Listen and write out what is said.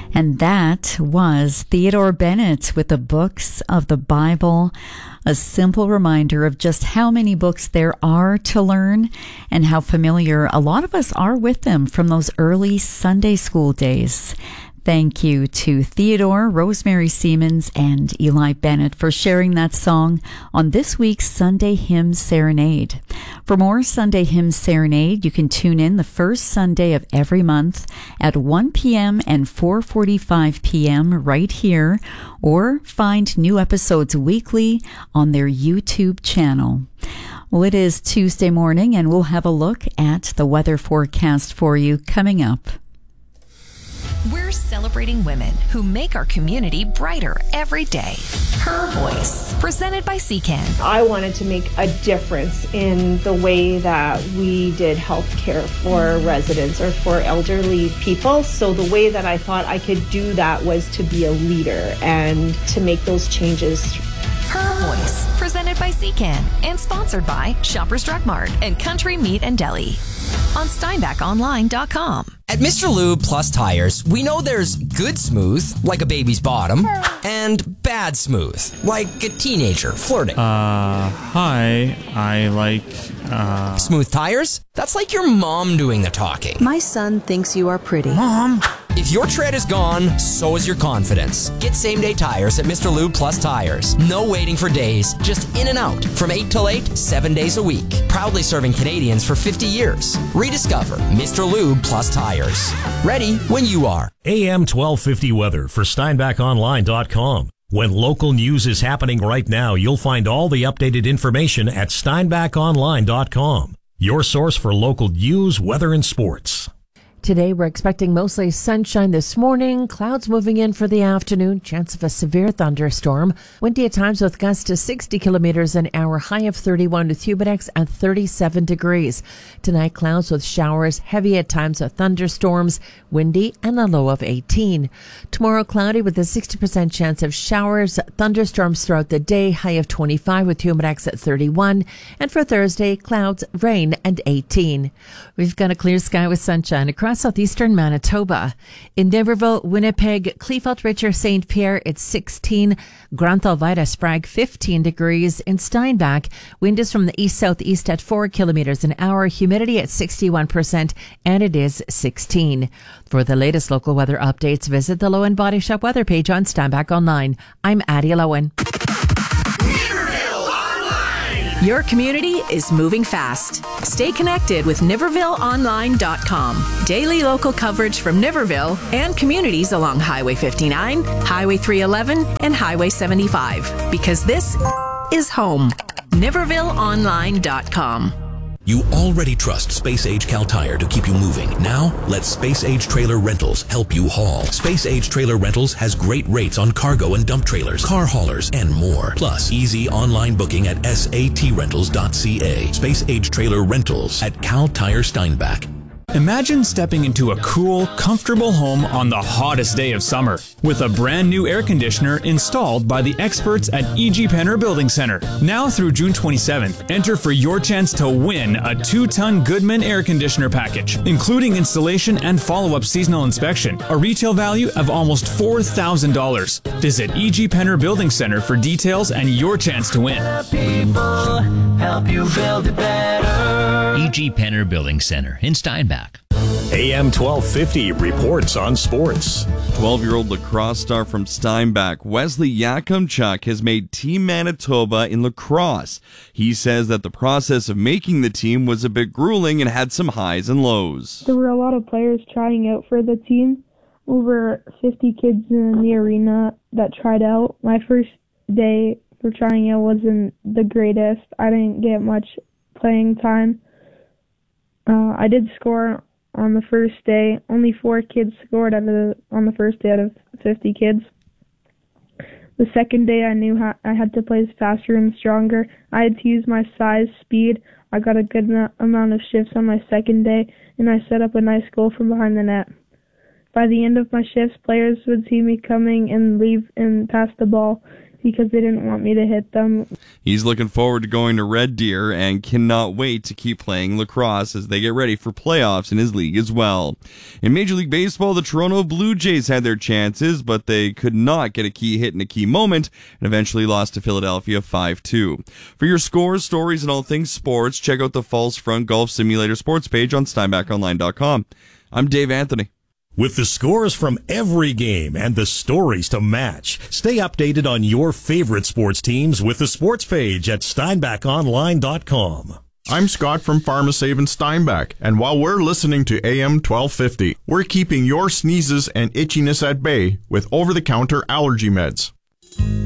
And that was Theodore Bennett with the Books of the Bible, a simple reminder of just how many books there are to learn and how familiar a lot of us are with them from those early Sunday school days. Thank you to Theodore, Rosemary Siemens, and Eli Bennett for sharing that song on this week's Sunday Hymn Serenade. For more Sunday Hymn Serenade, you can tune in the first Sunday of every month at 1 p.m. and 4:45 p.m. right here, or find new episodes weekly on their YouTube channel. Well, it is Tuesday morning, and we'll have a look at the weather forecast for you coming up. We're celebrating women who make our community brighter every day. Her Voice, presented by CCAN. I wanted to make a difference in the way that we did healthcare for residents or for elderly people. So the way that I thought I could do that was to be a leader and to make those changes. Her Voice, presented by CCAN and sponsored by Shoppers Drug Mart and Country Meat and Deli on SteinbachOnline.com. At Mr. Lube Plus Tires, we know there's good smooth, like a baby's bottom, and bad smooth, like a teenager flirting. Hi, I like, Smooth tires? That's like your mom doing the talking. My son thinks you are pretty. Mom! If your tread is gone, so is your confidence. Get same-day tires at Mr. Lube Plus Tires. No waiting for days, just in and out. From 8 till 8, 7 days a week. Proudly serving Canadians for 50 years. Rediscover Mr. Lube Plus Tires. Ready when you are. AM 1250 weather for SteinbachOnline.com. When local news is happening right now, you'll find all the updated information at SteinbachOnline.com. Your source for local news, weather, and sports. Today, we're expecting mostly sunshine this morning, clouds moving in for the afternoon, chance of a severe thunderstorm, windy at times with gusts to 60 kilometers an hour, high of 31 with humid at 37 degrees. Tonight, clouds with showers, heavy at times with thunderstorms, windy and a low of 18. Tomorrow, cloudy with a 60% chance of showers, thunderstorms throughout the day, high of 25 with humid at 31. And for Thursday, clouds, rain and 18. We've got a clear sky with sunshine across southeastern Manitoba. In Niverville, Winnipeg, Kleefeld, Richer, St. Pierre, it's 16. Granthal, Vida, Sprague, 15 degrees. In Steinbach, wind is from the east-southeast at 4 kilometers an hour, humidity at 61%, and it is 16. For the latest local weather updates, visit the Lowen Body Shop weather page on Steinbach Online. I'm Addie Lowen. Your community is moving fast. Stay connected with NivervilleOnline.com. Daily local coverage from Niverville and communities along Highway 59, Highway 311, and Highway 75. Because this is home. NivervilleOnline.com. You already trust Space Age Cal Tire to keep you moving. Now, let Space Age Trailer Rentals help you haul. Space Age Trailer Rentals has great rates on cargo and dump trailers, car haulers, and more. Plus, easy online booking at satrentals.ca. Space Age Trailer Rentals at Cal Tire Steinbach. Imagine stepping into a cool, comfortable home on the hottest day of summer with a brand new air conditioner installed by the experts at E.G. Penner Building Center. Now through June 27th, enter for your chance to win a 2-ton Goodman air conditioner package, including installation and follow-up seasonal inspection, a retail value of almost $4,000. Visit E.G. Penner Building Center for details and your chance to win. People help you build it better. E.G. Penner Building Center in Steinbach. AM 1250 reports on sports. 12-year-old lacrosse star from Steinbach, Wesley Yakumchuk, has made Team Manitoba in lacrosse. He says that the process of making the team was a bit grueling and had some highs and lows. There were a lot of players trying out for the team. Over 50 kids in the arena that tried out. My first day for trying out wasn't the greatest. I didn't get much playing time. I did score on the first day. Only 4 kids scored on the first day out of 50 kids. The second day, I knew I had to play faster and stronger. I had to use my size, speed. I got a good amount of shifts on my second day, and I set up a nice goal from behind the net. By the end of my shifts, players would see me coming and leave and pass the ball. because they didn't want me to hit them. He's looking forward to going to Red Deer and cannot wait to keep playing lacrosse as they get ready for playoffs in his league as well. In Major League Baseball, the Toronto Blue Jays had their chances, but they could not get a key hit in a key moment and eventually lost to Philadelphia 5-2. For your scores, stories, and all things sports, check out the Falls Front Golf Simulator sports page on SteinbachOnline.com. I'm Dave Anthony. With the scores from every game and the stories to match, stay updated on your favorite sports teams with the sports page at SteinbachOnline.com. I'm Scott from PharmaSave in Steinbach, and while we're listening to AM 1250, we're keeping your sneezes and itchiness at bay with over-the-counter allergy meds.